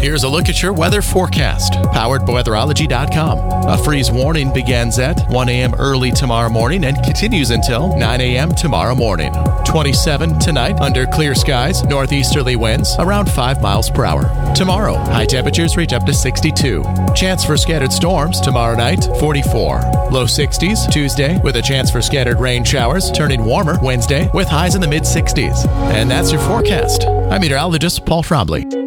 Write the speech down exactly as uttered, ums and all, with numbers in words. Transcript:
Here's a look at your weather forecast, powered by weatherology dot com. A freeze warning begins at one a.m. early tomorrow morning and continues until nine a.m. tomorrow morning. twenty-seven tonight under clear skies, northeasterly winds around five miles per hour. Tomorrow, high temperatures reach up to sixty-two. Chance for scattered storms tomorrow night, forty-four. Low sixties Tuesday with a chance for scattered rain showers, turning warmer Wednesday with highs in the mid sixties. And that's your forecast. I'm meteorologist Paul Trombley.